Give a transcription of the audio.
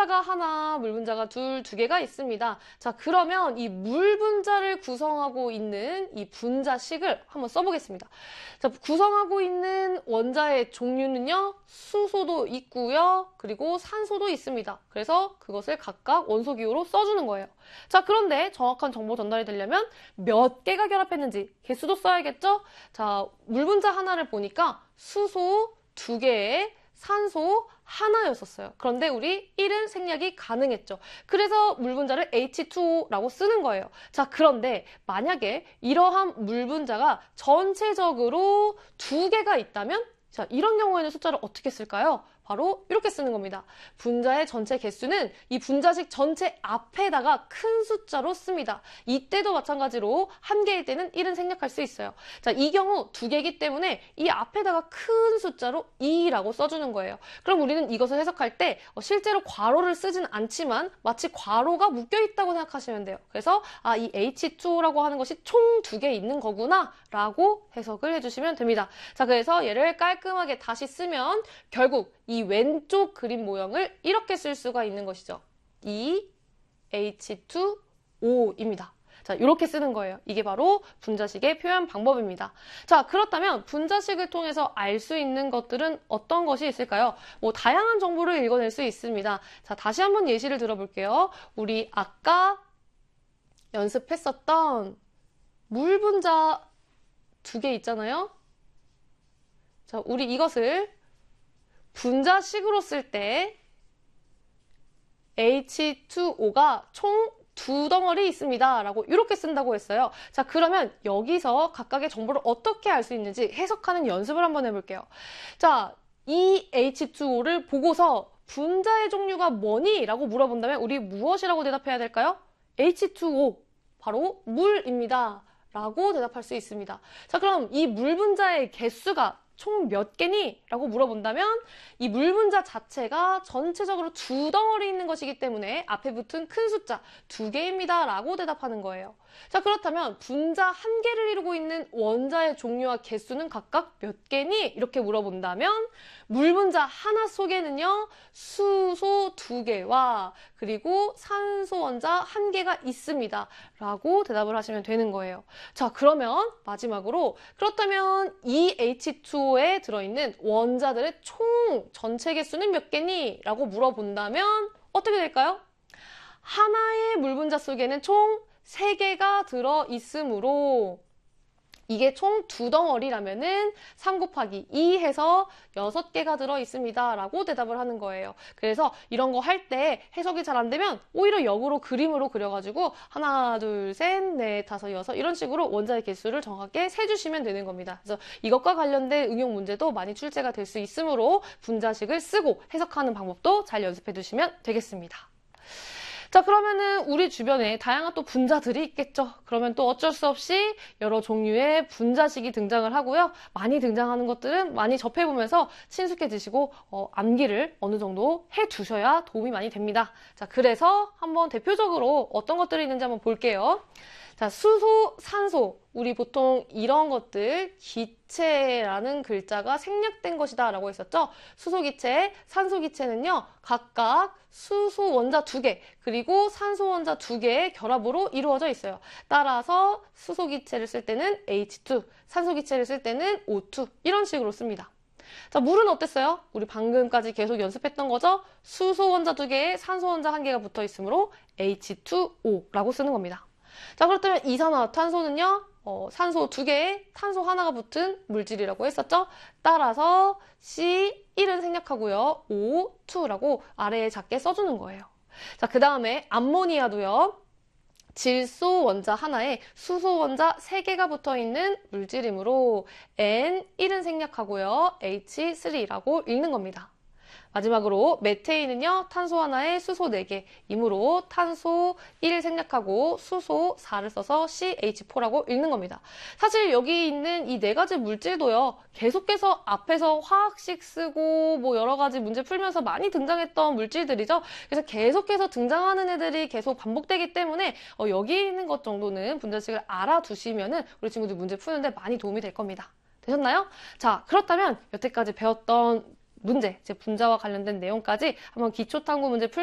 물분자가 하나, 물분자가 둘, 두 개가 있습니다. 자, 그러면 이 물분자를 구성하고 있는 이 분자식을 한번 써보겠습니다. 자, 구성하고 있는 원자의 종류는요, 수소도 있고요, 그리고 산소도 있습니다. 그래서 그것을 각각 원소기호로 써주는 거예요. 자, 그런데 정확한 정보 전달이 되려면 몇 개가 결합했는지 개수도 써야겠죠? 자, 물분자 하나를 보니까 수소 2개에 산소 하나였었어요. 그런데 우리 1은 생략이 가능했죠. 그래서 물분자를 H2O라고 쓰는 거예요. 자, 그런데 만약에 이러한 물분자가 전체적으로 2개가 있다면, 자, 이런 경우에는 숫자를 어떻게 쓸까요? 바로 이렇게 쓰는 겁니다. 분자의 전체 개수는 이 분자식 전체 앞에다가 큰 숫자로 씁니다. 이때도 마찬가지로 1개일 때는 1은 생략할 수 있어요. 자, 이 경우 2개이기 때문에 이 앞에다가 큰 숫자로 2라고 써주는 거예요. 그럼 우리는 이것을 해석할 때 실제로 괄호를 쓰진 않지만 마치 괄호가 묶여있다고 생각하시면 돼요. 그래서 이 H2O라고 하는 것이 총 2개 있는 거구나 라고 해석을 해주시면 됩니다. 자, 그래서 얘를 깔끔하게 다시 쓰면 결국 이 왼쪽 그림 모형을 이렇게 쓸 수가 있는 것이죠. 이 H2O입니다. 자, 이렇게 쓰는 거예요. 이게 바로 분자식의 표현 방법입니다. 자, 그렇다면 분자식을 통해서 알 수 있는 것들은 어떤 것이 있을까요? 다양한 정보를 읽어낼 수 있습니다. 자, 다시 한번 예시를 들어볼게요. 우리 아까 연습했었던 물 분자 2개 있잖아요. 자, 우리 이것을 분자식으로 쓸 때 H2O가 총 2덩어리 있습니다 라고 이렇게 쓴다고 했어요. 자, 그러면 여기서 각각의 정보를 어떻게 알 수 있는지 해석하는 연습을 한번 해볼게요. 자, 이 H2O를 보고서 분자의 종류가 뭐니? 라고 물어본다면 우리 무엇이라고 대답해야 될까요? H2O, 바로 물입니다 라고 대답할 수 있습니다. 자, 그럼 이 물 분자의 개수가 총 몇 개니? 라고 물어본다면 이 물분자 자체가 전체적으로 2덩어리 있는 것이기 때문에 앞에 붙은 큰 숫자 2개입니다 라고 대답하는 거예요. 자, 그렇다면 분자 1개를 이루고 있는 원자의 종류와 개수는 각각 몇 개니? 이렇게 물어본다면 물분자 하나 속에는요, 수소 2개와 그리고 산소 원자 1개가 있습니다 라고 대답을 하시면 되는 거예요. 자, 그러면 마지막으로 그렇다면 이 H2O에 들어있는 원자들의 총 전체 개수는 몇 개니? 라고 물어본다면 어떻게 될까요? 하나의 물분자 속에는 총 3개가 들어있으므로 이게 총 2덩어리라면은 3 곱하기 2 해서 6개가 들어있습니다 라고 대답을 하는 거예요. 그래서 이런 거 할 때 해석이 잘 안 되면 오히려 역으로 그림으로 그려가지고 하나, 둘, 셋, 넷, 다섯, 여섯 이런 식으로 원자의 개수를 정확하게 세주시면 되는 겁니다. 그래서 이것과 관련된 응용 문제도 많이 출제가 될 수 있으므로 분자식을 쓰고 해석하는 방법도 잘 연습해 두시면 되겠습니다. 자, 그러면은 우리 주변에 다양한 또 분자들이 있겠죠. 그러면 또 어쩔 수 없이 여러 종류의 분자식이 등장을 하고요. 많이 등장하는 것들은 많이 접해보면서 친숙해지시고 암기를 어느 정도 해두셔야 도움이 많이 됩니다. 자, 그래서 한번 대표적으로 어떤 것들이 있는지 한번 볼게요. 자, 수소, 산소. 우리 보통 이런 것들 기체라는 글자가 생략된 것이다 라고 했었죠. 수소기체, 산소기체는요. 각각 수소 원자 2개 그리고 산소 원자 2개의 결합으로 이루어져 있어요. 따라서 수소기체를 쓸 때는 H2, 산소기체를 쓸 때는 O2 이런 식으로 씁니다. 자, 물은 어땠어요? 우리 방금까지 계속 연습했던 거죠? 수소 원자 2개에 산소 원자 1개가 붙어 있으므로 H2O라고 쓰는 겁니다. 자, 그렇다면 이산화탄소는요, 산소 2개에 탄소 하나가 붙은 물질이라고 했었죠? 따라서 C1은 생략하고요, O2라고 아래에 작게 써주는 거예요. 자, 그 다음에 암모니아도요, 질소 원자 하나에 수소 원자 3개가 붙어 있는 물질이므로 N1은 생략하고요, H3라고 읽는 겁니다. 마지막으로 메테인은요, 탄소 하나에 수소 4개, 이므로 탄소 1을 생략하고 수소 4를 써서 CH4라고 읽는 겁니다. 사실 여기 있는 이 4가지 물질도요, 계속해서 앞에서 화학식 쓰고 뭐 여러 가지 문제 풀면서 많이 등장했던 물질들이죠. 그래서 계속해서 등장하는 애들이 계속 반복되기 때문에 여기 있는 것 정도는 분자식을 알아두시면은 우리 친구들 문제 푸는데 많이 도움이 될 겁니다. 되셨나요? 자, 그렇다면 여태까지 배웠던 문제, 제 분자와 관련된 내용까지 한번 기초탐구 문제